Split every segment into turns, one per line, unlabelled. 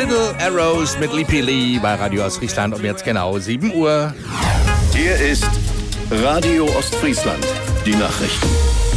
Little Arrows mit Lipi Lee bei Radio Ostfriesland um jetzt genau 7 Uhr.
Hier ist Radio Ostfriesland, die Nachrichten.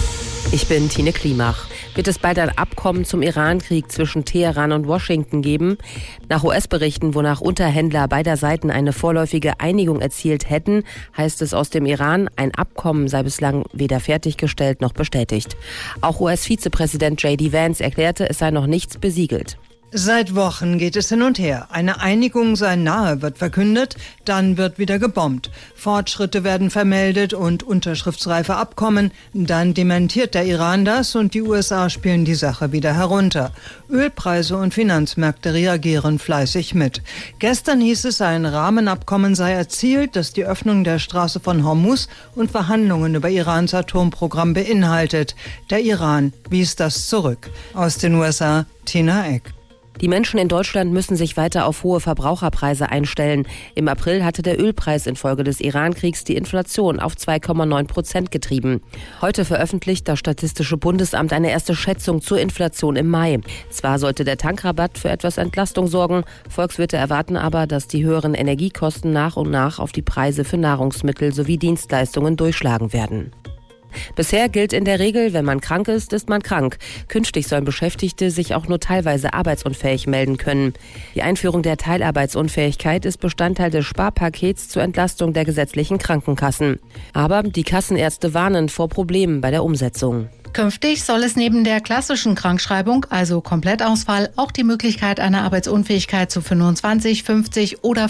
Ich bin Tine Klimach. Wird es bald ein Abkommen zum Iran-Krieg zwischen Teheran und Washington geben? Nach US-Berichten, wonach Unterhändler beider Seiten eine vorläufige Einigung erzielt hätten, heißt es aus dem Iran, ein Abkommen sei bislang weder fertiggestellt noch bestätigt. Auch US-Vizepräsident J.D. Vance erklärte, es sei noch nichts besiegelt.
Seit Wochen geht es hin und her. Eine Einigung sei nahe, wird verkündet, dann wird wieder gebombt. Fortschritte werden vermeldet und unterschriftsreife Abkommen. Dann dementiert der Iran das und die USA spielen die Sache wieder herunter. Ölpreise und Finanzmärkte reagieren fleißig mit. Gestern hieß es, ein Rahmenabkommen sei erzielt, das die Öffnung der Straße von Hormuz und Verhandlungen über Irans Atomprogramm beinhaltet. Der Iran wies das zurück. Aus den USA, Tina Eck.
Die Menschen in Deutschland müssen sich weiter auf hohe Verbraucherpreise einstellen. Im April hatte der Ölpreis infolge des Iran-Kriegs die Inflation auf 2,9% getrieben. Heute veröffentlicht das Statistische Bundesamt eine erste Schätzung zur Inflation im Mai. Zwar sollte der Tankrabatt für etwas Entlastung sorgen, Volkswirte erwarten aber, dass die höheren Energiekosten nach und nach auf die Preise für Nahrungsmittel sowie Dienstleistungen durchschlagen werden. Bisher gilt in der Regel, wenn man krank ist, ist man krank. Künftig sollen Beschäftigte sich auch nur teilweise arbeitsunfähig melden können. Die Einführung der Teilarbeitsunfähigkeit ist Bestandteil des Sparpakets zur Entlastung der gesetzlichen Krankenkassen. Aber die Kassenärzte warnen vor Problemen bei der Umsetzung.
Künftig soll es neben der klassischen Krankschreibung, also Komplettausfall, auch die Möglichkeit einer Arbeitsunfähigkeit zu 25, 50 oder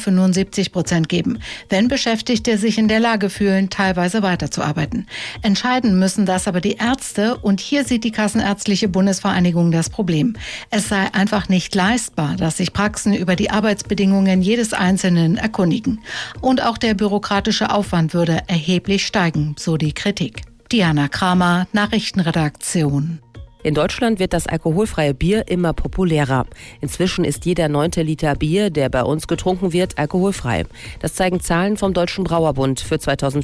75% geben, wenn Beschäftigte sich in der Lage fühlen, teilweise weiterzuarbeiten. Entscheiden müssen das aber die Ärzte und hier sieht die Kassenärztliche Bundesvereinigung das Problem. Es sei einfach nicht leistbar, dass sich Praxen über die Arbeitsbedingungen jedes Einzelnen erkundigen. Und auch der bürokratische Aufwand würde erheblich steigen, so die Kritik. Diana Kramer, Nachrichtenredaktion.
In Deutschland wird das alkoholfreie Bier immer populärer. Inzwischen ist jeder 9. Liter Bier, der bei uns getrunken wird, alkoholfrei. Das zeigen Zahlen vom Deutschen Brauerbund für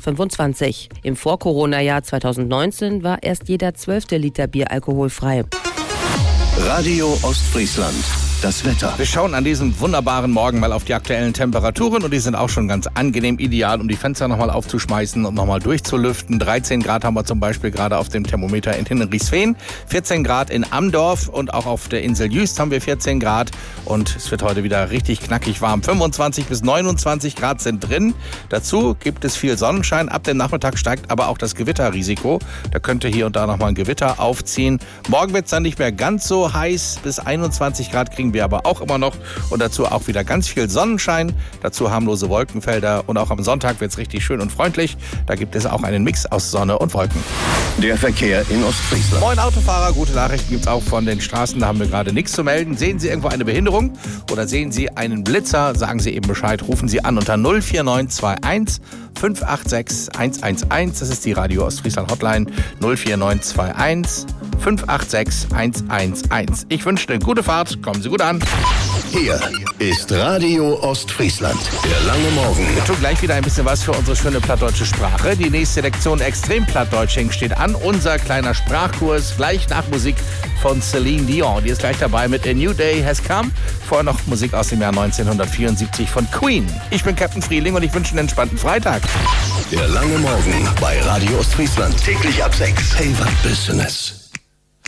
2025. Im Vor-Corona-Jahr 2019 war erst jeder 12. Liter Bier alkoholfrei.
Radio Ostfriesland. Das Wetter.
Wir schauen an diesem wunderbaren Morgen mal auf die aktuellen Temperaturen und die sind auch schon ganz angenehm ideal, um die Fenster nochmal aufzuschmeißen und nochmal durchzulüften. 13 Grad haben wir zum Beispiel gerade auf dem Thermometer in Hinrichsfehn, 14 Grad in Amdorf und auch auf der Insel Jüst haben wir 14 Grad und es wird heute wieder richtig knackig warm. 25 bis 29 Grad sind drin. Dazu gibt es viel Sonnenschein. Ab dem Nachmittag steigt aber auch das Gewitterrisiko. Da könnte hier und da nochmal ein Gewitter aufziehen. Morgen wird es dann nicht mehr ganz so heiß. Bis 21 Grad kriegen wir aber auch immer noch und dazu auch wieder ganz viel Sonnenschein, dazu harmlose Wolkenfelder und auch am Sonntag wird es richtig schön und freundlich. Da gibt es auch einen Mix aus Sonne und Wolken.
Der Verkehr in Ostfriesland.
Moin Autofahrer, gute Nachrichten gibt es auch von den Straßen, da haben wir gerade nichts zu melden. Sehen Sie irgendwo eine Behinderung oder sehen Sie einen Blitzer, sagen Sie eben Bescheid, rufen Sie an unter 04921 586 111. Das ist die Radio Ostfriesland Hotline 04921 586 111. Ich wünsche eine gute Fahrt, kommen Sie gut an.
Hier ist Radio Ostfriesland, der lange Morgen.
Wir tun gleich wieder ein bisschen was für unsere schöne plattdeutsche Sprache. Die nächste Lektion Extrem Plattdeutsching steht an. Unser kleiner Sprachkurs, gleich nach Musik von Celine Dion. Die ist gleich dabei mit A New Day Has Come. Vorher noch Musik aus dem Jahr 1974 von Queen. Ich bin Captain Frieling und ich wünsche einen entspannten Freitag.
Der lange Morgen bei Radio Ostfriesland. Täglich ab 6. Payback Business.